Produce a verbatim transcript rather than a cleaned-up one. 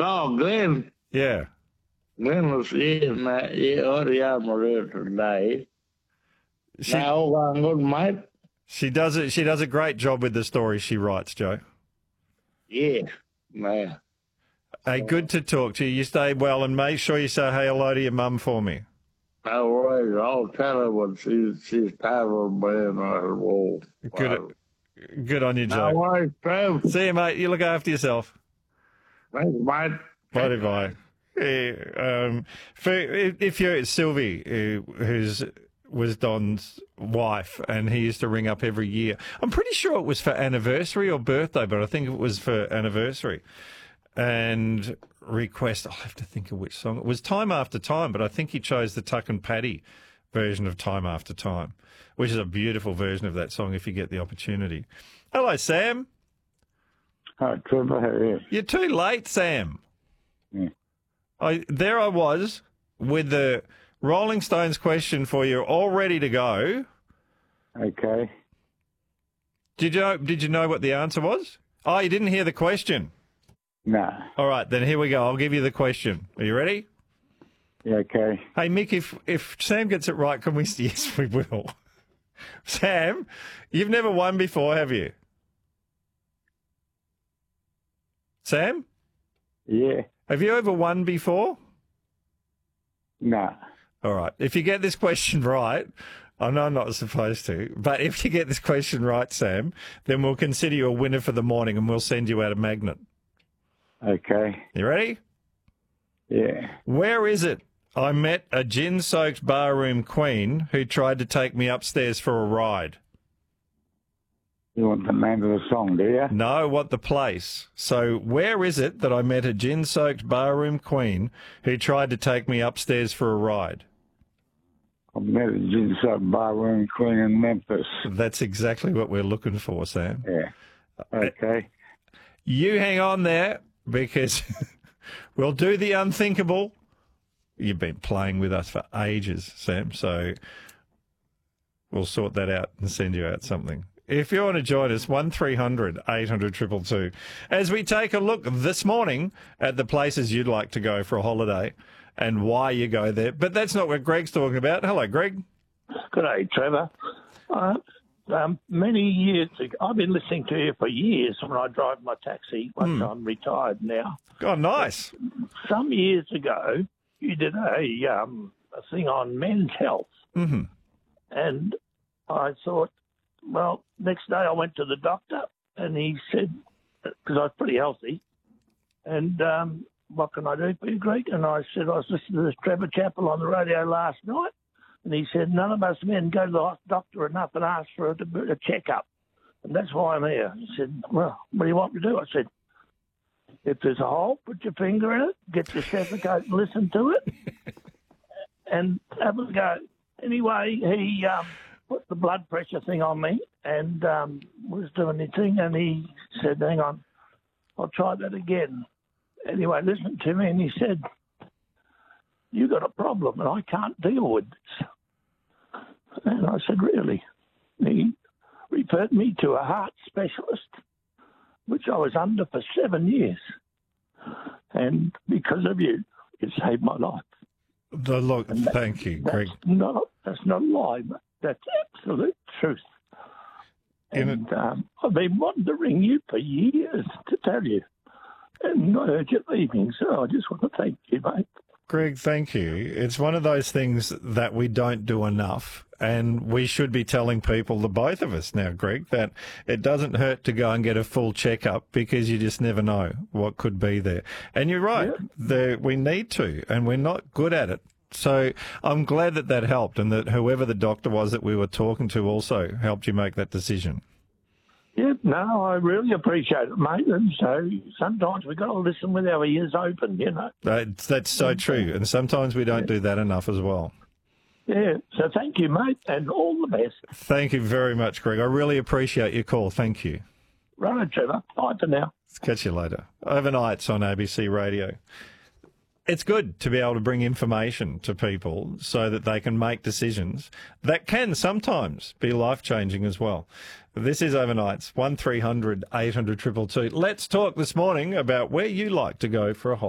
No, Glenn. Yeah. Glenn was in that. Yeah, already had my roots today. She, Now, I'm good, mate. she does it. She does a great job with the stories she writes, Joe. Yeah, man. Hey, good to talk to you. You stay well, and make sure you say hey hello to your mum for me. No worries. I'll tell her when she's, she's tired of being on her wall. Good, good on you, Joe. No worries, Trev. See you, mate. You look after yourself. Thanks, mate. Bye bye. Yeah, um, for, if you're Sylvie, who, who's was Don's wife, and he used to ring up every year. I'm pretty sure it was for anniversary or birthday, but I think it was for anniversary. And request, I'll have to think of which song. It was Time After Time, but I think he chose the Tuck and Paddy version of Time After Time, which is a beautiful version of that song if you get the opportunity. Hello, Sam. Hi, Trevor. How are you? You're too late, Sam. Yeah. I, there I was with the Rolling Stones question for you, all ready to go. Okay. Did you know, did you know what the answer was? Oh, you didn't hear the question. No. All right, then here we go. I'll give you the question. Are you ready? Yeah, okay. Hey, Mick, if, if Sam gets it right, can we... Yes, we will. Sam, you've never won before, have you? Sam? Yeah. Have you ever won before? No. All right. If you get this question right, I know I'm not supposed to, but if you get this question right, Sam, then we'll consider you a winner for the morning and we'll send you out a magnet. Okay. You ready? Yeah. Where is it I met a gin-soaked barroom queen who tried to take me upstairs for a ride? You want the name of the song, do you? No, I want the place. So where is it that I met a gin-soaked barroom queen who tried to take me upstairs for a ride? I met a gin-soaked barroom queen in Memphis. That's exactly what we're looking for, Sam. Yeah. Okay. You hang on there because we'll do the unthinkable. You've been playing with us for ages, Sam, so we'll sort that out and send you out something. If you want to join us, one three hundred eight hundred two two two, as we take a look this morning at the places you'd like to go for a holiday and why you go there. But that's not what Greg's talking about. Hello, Greg. Good day, Trevor. Uh, um, many years ago, I've been listening to you for years when I drive my taxi once Hmm. I'm retired now. Oh, nice. Some years ago, you did a, um, a thing on men's health. Mm-hmm. And I thought, well, next day I went to the doctor and he said, because I was pretty healthy, and um, what can I do for you, Greg? And I said, I was listening to this Trevor Chappell on the radio last night, and he said, none of us men go to the doctor enough and ask for a, a checkup, and that's why I'm here. He said, well, what do you want me to do? I said, if there's a hole, put your finger in it, get your stethoscope and listen to it, and have a go. Anyway, he... Um, put the blood pressure thing on me and um, was doing his thing, and he said, hang on, I'll try that again. Anyway, listened to me, and he said, you got a problem, and I can't deal with this. And I said, really? He referred me to a heart specialist, which I was under for seven years. And because of you, it saved my life. The look, And that- thank you, That's Greg. not, that's not a lie, but that's absolute truth. In And um, I've been wanting to ring you for years to tell you. And I heard you leaving, so I just want to thank you, mate. Greg, thank you. It's one of those things that we don't do enough, and we should be telling people, the both of us now, Greg, that it doesn't hurt to go and get a full checkup because you just never know what could be there. And you're right, Yeah. there, we need to, and we're not good at it. So I'm glad that that helped, and that whoever the doctor was that we were talking to also helped you make that decision. Yeah, no, I really appreciate it, mate. And so sometimes we've got to listen with our ears open, you know. That's, that's so true, and sometimes we don't do that enough as well. Yeah, so thank you, mate, and all the best. Thank you very much, Greg. I really appreciate your call. Thank you. Right, Trevor. Bye for now. Catch you later. Overnights on A B C Radio. It's good to be able to bring information to people so that they can make decisions that can sometimes be life-changing as well. This is Overnights, one three hundred eight hundred two two two. Let's talk this morning about where you like to go for a holiday.